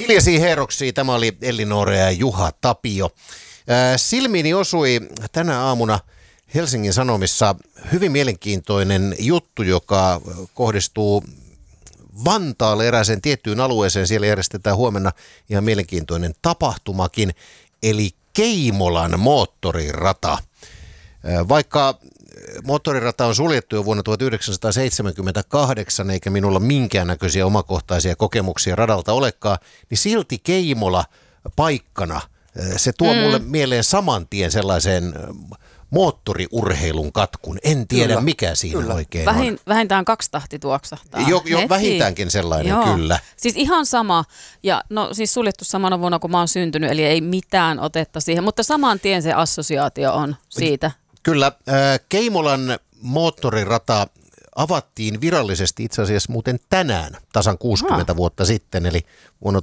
Hiljaisia heroksia, tämä oli Ellinore ja Juha Tapio. Silmiini osui tänä aamuna Helsingin Sanomissa hyvin mielenkiintoinen juttu, joka kohdistuu Vantaalle erääseen tiettyyn alueeseen. Siellä järjestetään huomenna ihan mielenkiintoinen tapahtumakin, eli Keimolan moottorirata. Vaikka moottorirata on suljettu jo vuonna 1978, eikä minulla minkäännäköisiä omakohtaisia kokemuksia radalta olekaan, niin silti Keimola paikkana, se tuo mulle mieleen saman tien sellaisen moottoriurheilun katkun. En tiedä, mikä siinä oikein on. Vähintään 2 tahti tuoksahtaa. Jo vähintäänkin sellainen, kyllä. Siis ihan sama, ja no siis suljettu samana vuonna, kun mä oon syntynyt, eli ei mitään otetta siihen, mutta saman tien se assosiaatio on siitä. Kyllä, Keimolan moottorirata avattiin virallisesti itse asiassa muuten tänään, tasan 60 vuotta sitten, eli vuonna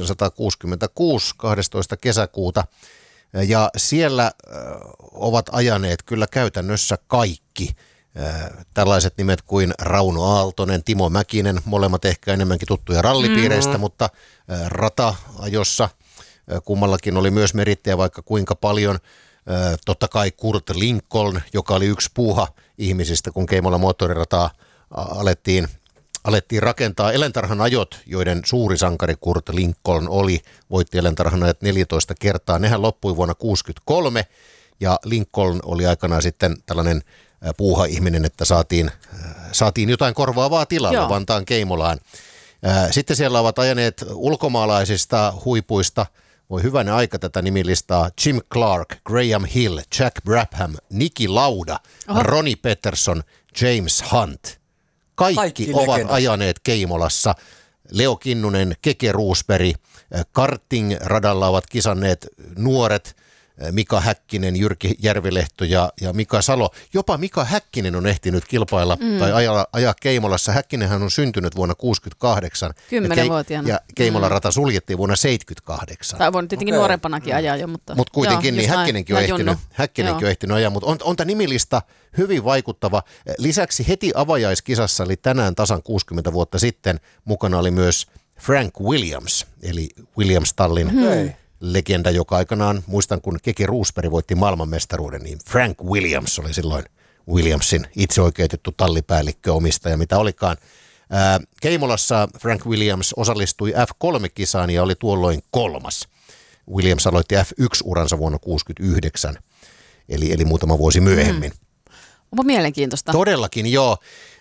1966, 12. kesäkuuta. Ja siellä ovat ajaneet kyllä käytännössä kaikki tällaiset nimet kuin Rauno Aaltonen, Timo Mäkinen, molemmat ehkä enemmänkin tuttuja rallipiireistä, mutta rata-ajossa kummallakin oli myös merittejä vaikka kuinka paljon. Totta kai Kurt Lincoln, joka oli yksi puuha ihmisistä, kun Keimolan moottorirataa alettiin rakentaa. Eläintarhan ajot, joiden suuri sankari Kurt Lincoln voitti eläintarhan ajat 14 kertaa. Nehän loppui vuonna 1963 ja Lincoln oli aikanaan sitten tällainen puuha-ihminen, että saatiin jotain korvaavaa tilalle Vantaan Keimolaan. Sitten siellä ovat ajaneet ulkomaalaisista huipuista, voi hyvänä aika tätä nimilistaa, Jim Clark, Graham Hill, Jack Brabham, Niki Lauda, Ronnie Peterson, James Hunt. Kaikki ovat legendat ajaneet Keimolassa. Leo Kinnunen, Keke Roosberg, karting-radalla ovat kisanneet nuoret, Mika Häkkinen, Jyrki Järvilehto ja Mika Salo. Jopa Mika Häkkinen on ehtinyt kilpailla tai ajaa Keimolassa. Häkkinenhän on syntynyt vuonna 1968. 10-vuotiaana. Ja Keimolan rata suljettiin vuonna 1978. Tai voinut tietenkin nuorempanakin ajaa jo, mutta kuitenkin niin Häkkinenkin on ehtinyt ajaa, mutta on tämä nimilista hyvin vaikuttava. Lisäksi heti avajaiskisassa, eli tänään tasan 60 vuotta sitten, mukana oli myös Frank Williams, eli Williams-tallin legenda, joka aikanaan, muistan kun Keke Roosberg voitti maailmanmestaruuden, niin Frank Williams oli silloin Williamsin itseoikeutettu tallipäällikkö, omistaja, mitä olikaan. Keimolassa Frank Williams osallistui F3-kisaan ja oli tuolloin 3. Williams aloitti F1-uransa vuonna 1969, eli muutama vuosi myöhemmin. Onpa mielenkiintoista. Todellakin, joo.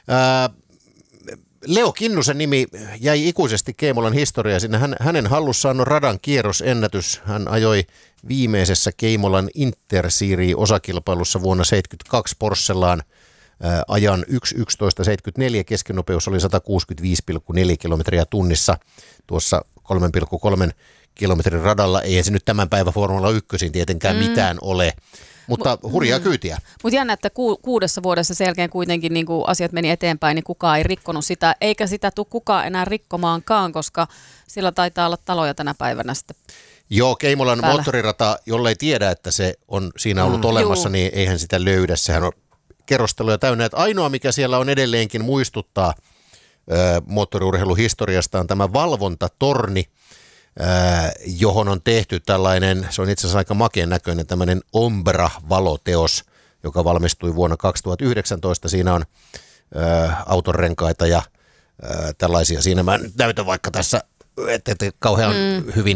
Leo Kinnusen nimi jäi ikuisesti Keimolan historiaan. Siinä hänen hallussaan on radan kierrosennätys. Hän ajoi viimeisessä Keimolan Interserie-osakilpailussa vuonna 1972 Porschellaan ajan 1.11.74. Keskinopeus oli 165,4 kilometriä tunnissa tuossa 3,3 kilometrin radalla. Ei se nyt tämän päivän Formula 1 tietenkään mitään ole. Mutta hurjaa kyytiä. Mutta jännä, että 6 vuodessa sen jälkeen kuitenkin niin kun asiat meni eteenpäin, niin kukaan ei rikkonut sitä, eikä sitä tule kukaan enää rikkomaankaan, koska sillä taitaa olla taloja tänä päivänä sitten. Joo, Keimolan moottorirata, jollei tiedä, että se on siinä ollut olemassa, niin eihän sitä löydä. Sehän on kerrosteluja täynnä. Että ainoa, mikä siellä on edelleenkin muistuttaa moottoriurheiluhistoriasta, on tämä valvontatorni, johon on tehty tällainen, se on itse asiassa aika makeen näköinen, tämmöinen Ombra-valoteos, joka valmistui vuonna 2019. Siinä on autonrenkaita ja tällaisia. Siinä mä näytän vaikka tässä, että kauhean hyvin